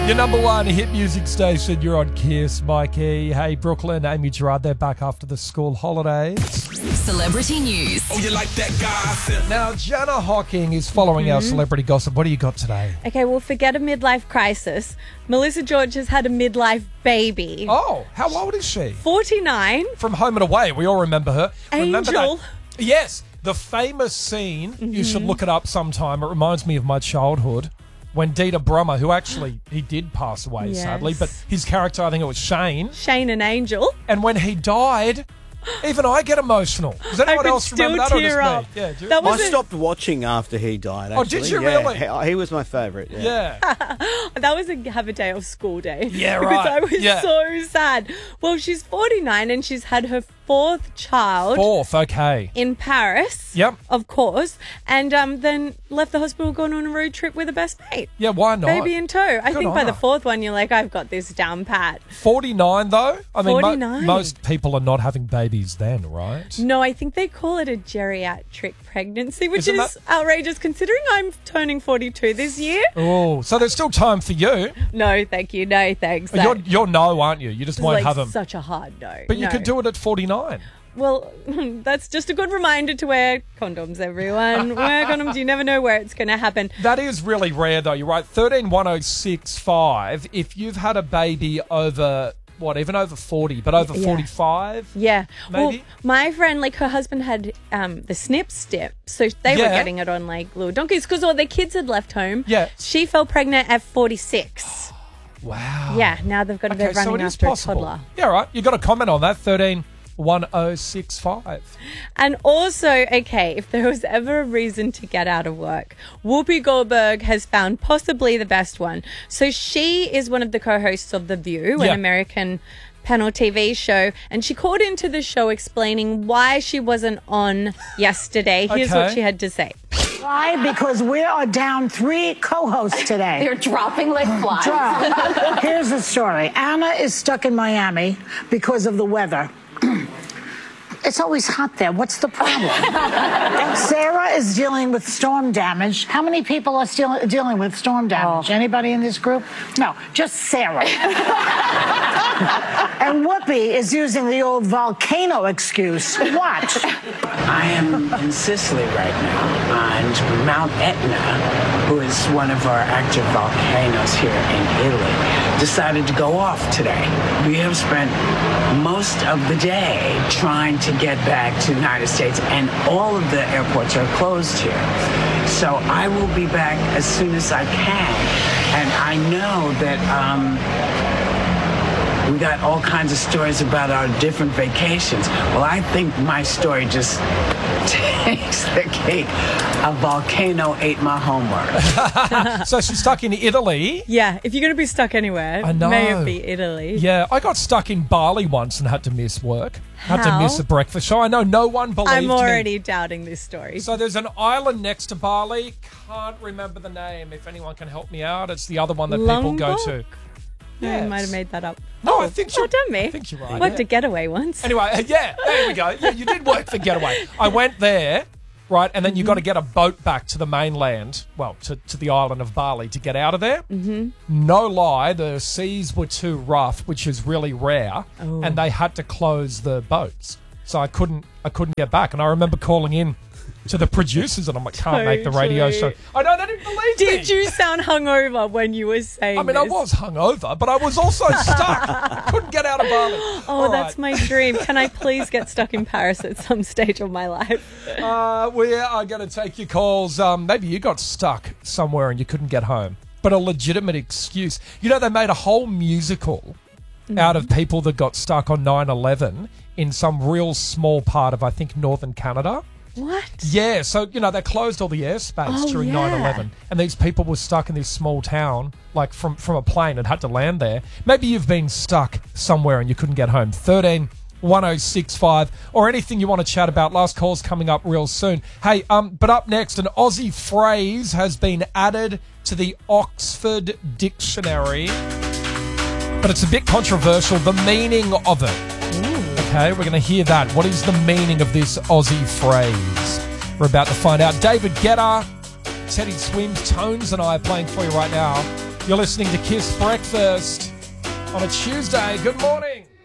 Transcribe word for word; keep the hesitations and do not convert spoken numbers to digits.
Your number one hit music station, you're on Kiss, Mikey. Hey, Brooklyn, Amy Gerard, they're back after the school holidays. Celebrity news. Oh, you like that gossip? Now, Jana Hocking is following mm-hmm. our celebrity gossip. What do you got today? Okay, well, forget a midlife crisis. Melissa George has had a midlife baby. Oh, how old is she? forty-nine. From Home and Away, we all remember her. Remember Angel. that? Yes, the famous scene. Mm-hmm. You should look it up sometime. It reminds me of my childhood. When Dieter Brummer, who actually, he did pass away, Yes. sadly, but his character, I think it was Shane. Shane and Angel. And when he died, even I get emotional. Does anyone I could else still remember that or tear just up. me? Yeah, do you? That I was a- stopped watching after he died, Oh, actually. did you Yeah, really? He, he was my favourite, yeah. Yeah. That was a have a day off school day. Yeah, Because right. I was Yeah. so sad. Well, she's forty-nine and she's had her fourth child Fourth, okay. in Paris. Yep. Of course. And um, then left the hospital, gone on a road trip with a best mate. Yeah, why not? Baby in tow. I Good think on by the her. fourth one, you're like, I've got this down pat. forty-nine, though? I mean, mo- forty-nine. most people are not having babies then, right? No, I think they call it a geriatric pregnancy, which Isn't is that- outrageous considering I'm turning forty-two this year. Oh, so there's still time for you. No, thank you. No, thanks. You're, That you're no, aren't you? You just is won't like have them. such a hard no. But you No. could do it at forty-nine. Well, that's just a good reminder to wear condoms, everyone. Wear condoms. You never know where it's going to happen. That is really rare, though. You're right. thirteen one oh six five. If you've had a baby over, what, even over forty, but over Yeah. forty-five? Yeah. Well, Maybe? my friend, like her husband had um, the snip stip, so they were Yeah. getting it on like little donkeys because all their kids had left home. Yeah. She fell pregnant at forty-six. Wow. Yeah. Now they've got to Okay, be so running it is after possible. a toddler. Yeah, right. You got a comment on that. thirteen one oh six five. And also, okay, if there was ever a reason to get out of work, Whoopi Goldberg has found possibly the best one. So she is one of the co-hosts of The View, Yeah. an American panel T V show, and she called into the show explaining why she wasn't on yesterday. Here's Okay. what she had to say. Why? Because we are down three co-hosts today. They're dropping like flies. Drop. Here's the story. Anna is stuck in Miami because of the weather. It's always hot there. What's the problem? Sarah is dealing with storm damage. How many people are still dealing with storm damage? Anybody in this group? No, just Sarah. And Whoopi is using the old volcano excuse. Watch. I am in Sicily right now, and Mount Etna, who is one of our active volcanoes here in Italy, decided to go off today. We have spent most of the day trying to get back to the United States, and all of the airports are closed here. So I will be back as soon as I can, and I know that um, we got all kinds of stories about our different vacations. Well, I think my story just takes the cake. A volcano ate my homework. So she's stuck in Italy. Yeah, if you're going to be stuck anywhere, I know. may it be Italy. Yeah, I got stuck in Bali once and had to miss work. Had to How? miss a breakfast show. I know no one believed I'm me. already doubting this story. So there's an island next to Bali. Can't remember the name. If anyone can help me out, it's the other one that people go Lombok? to. No, Yes. you might have made that up. No, oh, I think well you're- done, me. I think you're right, Worked yeah. a getaway once. Anyway, yeah, there we go. Yeah, you did work for Getaway. I went there, right, and then you got to get a boat back to the mainland, well, to, to the island of Bali to get out of there. Mm-hmm. No lie, the seas were too rough, which is really rare, Oh. and they had to close the boats. So I couldn't, I couldn't get back. And I remember calling in to the producers, and I'm like, can't make the radio show. Totally. I know, they didn't believe me. Did you sound hungover when you were saying I mean, I this? was hungover, but I was also stuck. I couldn't get out of Bali. Oh, All that's right. my dream. Can I please get stuck in Paris at some stage of my life? Uh, we are going to take your calls. Um, maybe you got stuck somewhere and you couldn't get home, but a legitimate excuse. You know, they made a whole musical out of people that got stuck on nine eleven in some real small part of, I think, northern Canada. What? Yeah, so, you know, they closed all the airspace Oh, during yeah. nine eleven, and these people were stuck in this small town, like from, from a plane, and had to land there. Maybe you've been stuck somewhere and you couldn't get home. thirteen one oh six five, or anything you want to chat about. Last call's coming up real soon. Hey, um, but up next, an Aussie phrase has been added to the Oxford Dictionary, but it's a bit controversial, the meaning of it. Okay, we're going to hear that. What is the meaning of this Aussie phrase? We're about to find out. David Guetta, Teddy Swims, Tones and I are playing for you right now. You're listening to Kiss Breakfast on a Tuesday. Good morning.